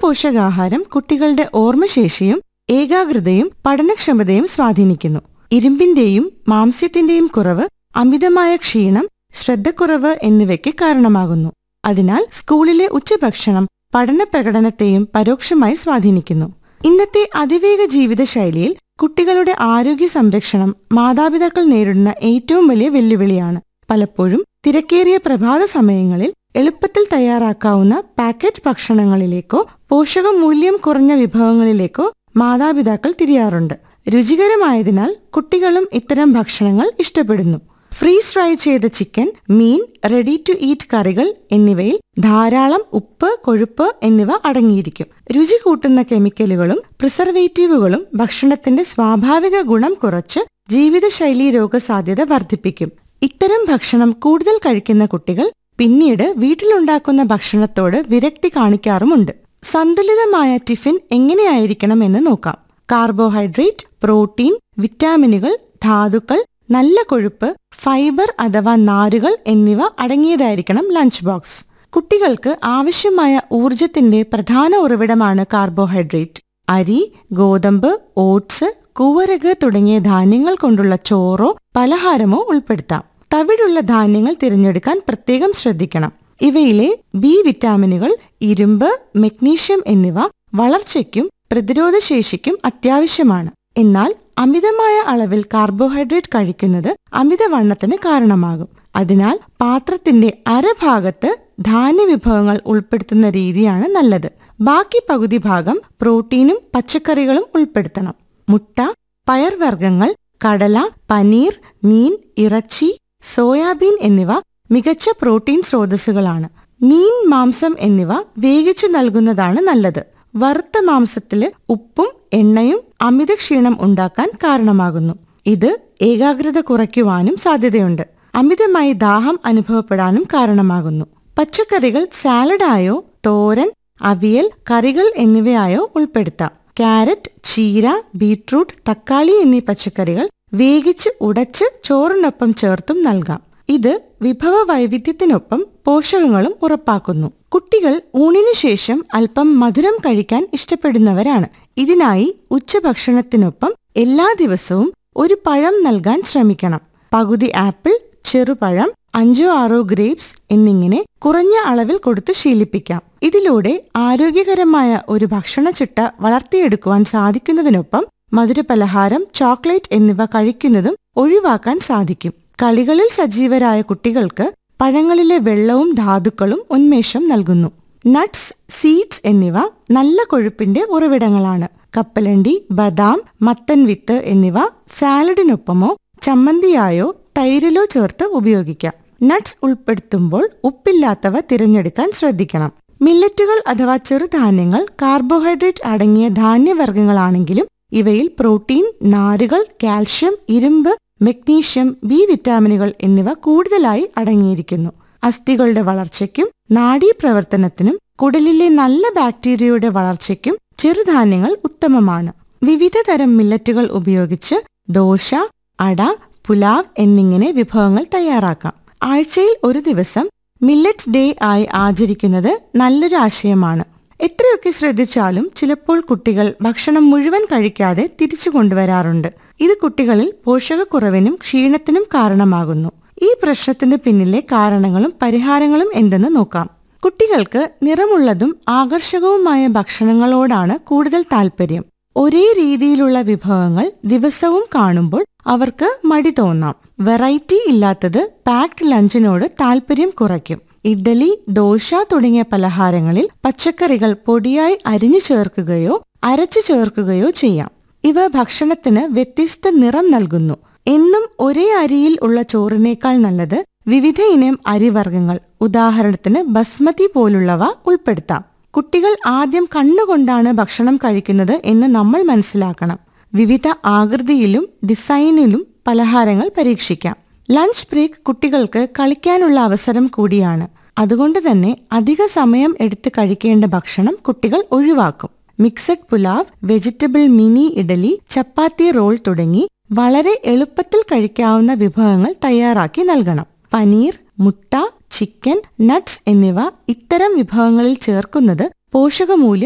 പോഷകാഹാരം കുട്ടികളുടെ ഓർമ്മശേഷിയും ഏകാഗ്രതയും പഠനക്ഷമതയും സ്വാധീനിക്കുന്നു. ഇരുമ്പിന്റെയും മാംസ്യത്തിന്റെയും കുറവ് അമിതമായ ക്ഷീണം, ശ്രദ്ധക്കുറവ് എന്നിവയ്ക്ക് കാരണമാകുന്നു. അതിനാൽ സ്കൂളിലെ ഉച്ചഭക്ഷണം പഠന പ്രകടനത്തെയും പരോക്ഷമായി സ്വാധീനിക്കുന്നു. ഇന്നത്തെ അതിവേഗ ജീവിതശൈലിയിൽ കുട്ടികളുടെ ആരോഗ്യ സംരക്ഷണം മാതാപിതാക്കൾ നേരിടുന്ന ഏറ്റവും വലിയ വെല്ലുവിളിയാണ്. പലപ്പോഴും തിരക്കേറിയ പ്രഭാത സമയങ്ങളിൽ എളുപ്പത്തിൽ തയ്യാറാക്കാവുന്ന പാക്കറ്റ് ഭക്ഷണങ്ങളിലേക്കോ പോഷകമൂല്യം കുറഞ്ഞ വിഭവങ്ങളിലേക്കോ മാതാപിതാക്കൾ തിരിയാറുണ്ട്. രുചികരമായതിനാൽ കുട്ടികളും ഇത്തരം ഭക്ഷണങ്ങൾ ഇഷ്ടപ്പെടുന്നു. ഫ്രീസ് ഫ്രൈ ചെയ്ത chicken, mean, ready to eat കറികൾ എന്നിവയിൽ ധാരാളം ഉപ്പ്, കൊഴുപ്പ് എന്നിവ അടങ്ങിയിരിക്കും. രുചി കൂട്ടുന്ന കെമിക്കലുകളും പ്രിസർവേറ്റീവുകളും ഭക്ഷണത്തിന്റെ സ്വാഭാവിക ഗുണം കുറച്ച് ജീവിതശൈലീ രോഗസാധ്യത വർദ്ധിപ്പിക്കും. ഇത്തരം ഭക്ഷണം കൂടുതൽ കഴിക്കുന്ന കുട്ടികൾ പിന്നീട് വീട്ടിലുണ്ടാക്കുന്ന ഭക്ഷണത്തോട് വിരക്തി കാണിക്കാറുമുണ്ട്. സന്തുലിതമായ ടിഫിൻ എങ്ങനെയായിരിക്കണം എന്ന് നോക്കാം. കാർബോഹൈഡ്രേറ്റ്, പ്രോട്ടീൻ, വിറ്റാമിനുകൾ, ധാതുക്കൾ, നല്ല കൊഴുപ്പ്, ഫൈബർ അഥവാ നാരുകൾ എന്നിവ അടങ്ങിയതായിരിക്കണം ലഞ്ച് ബോക്സ്. കുട്ടികൾക്ക് ആവശ്യമായ ഊർജത്തിന്റെ പ്രധാന ഉറവിടമാണ് കാർബോഹൈഡ്രേറ്റ്. അരി, ഗോതമ്പ്, ഓട്സ്, കൂവരക് തുടങ്ങിയ ധാന്യങ്ങൾ കൊണ്ടുള്ള ചോറോ പലഹാരമോ ഉൾപ്പെടുത്താം. തവിടുള്ള ധാന്യങ്ങൾ തിരഞ്ഞെടുക്കാൻ പ്രത്യേകം ശ്രദ്ധിക്കണം. ഇവയിലെ ബി വിറ്റാമിനുകൾ, ഇരുമ്പ്, മഗ്നീഷ്യം എന്നിവ വളർച്ചയ്ക്കും പ്രതിരോധശേഷിക്കും അത്യാവശ്യമാണ്. എന്നാൽ അമിതമായ അളവിൽ കാർബോഹൈഡ്രേറ്റ് കഴിക്കുന്നത് അമിതവണ്ണത്തിന് കാരണമാകും. അതിനാൽ പാത്രത്തിന്റെ അരഭാഗത്ത് ധാന്യവിഭവങ്ങൾ ഉൾപ്പെടുത്തുന്ന രീതിയാണ് നല്ലത്. ബാക്കി പകുതി ഭാഗം പ്രോട്ടീനും പച്ചക്കറികളും ഉൾപ്പെടുത്തണം. മുട്ട, പയർവർഗ്ഗങ്ങൾ, കടല, പനീർ, മീൻ, ഇറച്ചി, സോയാബീൻ എന്നിവ മികച്ച പ്രോട്ടീൻ സ്രോതസ്സുകളാണ്. മീൻ, മാംസം എന്നിവ വേവിച്ചു നൽകുന്നതാണ് നല്ലത്. വറുത്ത മാംസത്തില് ഉപ്പും എണ്ണയും അമിത ക്ഷീണം ഉണ്ടാക്കാൻ കാരണമാകുന്നു. ഇത് ഏകാഗ്രത കുറയ്ക്കുവാനും സാധ്യതയുണ്ട്. അമിതമായി ദാഹം അനുഭവപ്പെടാനും കാരണമാകുന്നു. പച്ചക്കറികൾ സാലഡായോ തോരൻ, അവിയൽ, കറികൾ എന്നിവയായോ ഉൾപ്പെടുത്താം. ക്യാരറ്റ്, ചീര, ബീട്രൂട്ട്, തക്കാളി എന്നീ പച്ചക്കറികൾ വേവിച്ച് ഉടച്ച് ചോറിനൊപ്പം ചേർത്തും നൽകാം. ഇത് വിഭവ വൈവിധ്യത്തിനൊപ്പം പോഷകങ്ങളും ഉറപ്പാക്കുന്നു. കുട്ടികൾ ഊണിനു ശേഷം അല്പം മധുരം കഴിക്കാൻ ഇഷ്ടപ്പെടുന്നവരാണ്. ഇതിനായി ഉച്ചഭക്ഷണത്തിനൊപ്പം എല്ലാ ദിവസവും ഒരു പഴം നൽകാൻ ശ്രമിക്കണം. പകുതി ആപ്പിൾ, ചെറുപഴം, 5-6 ഗ്രേപ്സ് എന്നിങ്ങനെ കുറഞ്ഞ അളവിൽ കൊടുത്ത് ശീലിപ്പിക്കാം. ഇതിലൂടെ ആരോഗ്യകരമായ ഒരു ഭക്ഷണച്ചിട്ട വളർത്തിയെടുക്കുവാൻ സാധിക്കുന്നതിനൊപ്പം മധുരപലഹാരം, ചോക്ലേറ്റ് എന്നിവ കഴിക്കുന്നതും ഒഴിവാക്കാൻ സാധിക്കും. കളികളിൽ സജീവരായ കുട്ടികൾക്ക് പഴങ്ങളിലെ വെള്ളവും ധാതുക്കളും ഉന്മേഷം നൽകുന്നു. നട്ട്സ്, സീഡ്സ് എന്നിവ നല്ല കൊഴുപ്പിന്റെ ഉറവിടങ്ങളാണ്. കപ്പലണ്ടി, ബദാം, മത്തൻ വിത്ത് എന്നിവ സാലഡിനൊപ്പമോ ചമ്മന്തിയായോ തൈരിലോ ചേർത്ത് ഉപയോഗിക്കാം. നട്ട്സ് ഉൾപ്പെടുത്തുമ്പോൾ ഉപ്പില്ലാത്തവ തിരഞ്ഞെടുക്കാൻ ശ്രദ്ധിക്കണം. മില്ലറ്റുകൾ അഥവാ ചെറുധാന്യങ്ങൾ കാർബോഹൈഡ്രേറ്റ് അടങ്ങിയ ധാന്യവർഗ്ഗങ്ങളാണെങ്കിലും ഇവയിൽ പ്രോട്ടീൻ, നാരുകൾ, കാൽഷ്യം, ഇരുമ്പ്, മഗ്നീഷ്യം, ബി വിറ്റാമിനുകൾ എന്നിവ കൂടുതലായി അടങ്ങിയിരിക്കുന്നു. അസ്ഥികളുടെ വളർച്ചയ്ക്കും നാഡീപ്രവർത്തനത്തിനും കുടലിലെ നല്ല ബാക്ടീരിയയുടെ വളർച്ചയ്ക്കും ചെറുധാന്യങ്ങൾ ഉത്തമമാണ്. വിവിധ തരം മില്ലറ്റുകൾ ഉപയോഗിച്ച് ദോശ, അട, പുലാവ് എന്നിങ്ങനെ വിഭവങ്ങൾ തയ്യാറാക്കാം. ആഴ്ചയിൽ ഒരു ദിവസം മില്ലറ്റ് ഡേ ആയി ആചരിക്കുന്നത് നല്ലൊരു ആശയമാണ്. എത്രയൊക്കെ ശ്രദ്ധിച്ചാലും ചിലപ്പോൾ കുട്ടികൾ ഭക്ഷണം മുഴുവൻ കഴിക്കാതെ തിരിച്ചു കൊണ്ടുവരാറുണ്ട്. ഇത് കുട്ടികളിൽ പോഷകക്കുറവിനും ക്ഷീണത്തിനും കാരണമാകുന്നു. ഈ പ്രശ്നത്തിന് പിന്നിലെ കാരണങ്ങളും പരിഹാരങ്ങളും എന്തെന്ന് നോക്കാം. കുട്ടികൾക്ക് നിറമുള്ളതും ആകർഷകവുമായ ഭക്ഷണങ്ങളോടാണ് കൂടുതൽ താല്പര്യം. ഒരേ രീതിയിലുള്ള വിഭവങ്ങൾ ദിവസവും കാണുമ്പോൾ അവർക്ക് മടി തോന്നാം. വെറൈറ്റി ഇല്ലാത്തത് പാക്ഡ് ലഞ്ചിനോട് താല്പര്യം കുറയ്ക്കും. ഇഡ്ഡലി, ദോശ തുടങ്ങിയ പലഹാരങ്ങളിൽ പച്ചക്കറികൾ പൊടിയായി അരിഞ്ഞു ചേർക്കുകയോ അരച്ചു ചേർക്കുകയോ ചെയ്യാം. ഇവ ഭക്ഷണത്തിന് വ്യത്യസ്ത നിറം നൽകുന്നു. എന്നും ഒരേ അരിയിൽ ഉള്ള ചോറിനേക്കാൾ നല്ലത് വിവിധ ഇനം അരിവർഗ്ഗങ്ങൾ, ഉദാഹരണത്തിന് ബസ്മതി പോലുള്ളവ ഉൾപ്പെടുത്താം. കുട്ടികൾ ആദ്യം കണ്ണുകൊണ്ടാണ് ഭക്ഷണം കഴിക്കുന്നത് എന്ന് നമ്മൾ മനസ്സിലാക്കണം. വിവിധ ആകൃതിയിലും ഡിസൈനിലും പലഹാരങ്ങൾ പരീക്ഷിക്കാം. ലഞ്ച് ബ്രേക്ക് കുട്ടികൾക്ക് കളിക്കാനുള്ള അവസരം കൂടിയാണ്. അതുകൊണ്ട് തന്നെ അധിക സമയം എടുത്ത് കഴിക്കേണ്ട ഭക്ഷണം കുട്ടികൾ ഒഴിവാക്കും. Mixed pulao, vegetable mini idli, ചപ്പാത്തി റോൾ തുടങ്ങി വളരെ എളുപ്പത്തിൽ കഴിക്കാവുന്ന വിഭവങ്ങൾ തയ്യാറാക്കി നൽകണം. പനീർ, മുട്ട, ചിക്കൻ, നട്ട്സ് എന്നിവ ഇത്തരം വിഭവങ്ങളിൽ ചേർക്കുന്നത് പോഷകമൂല്യം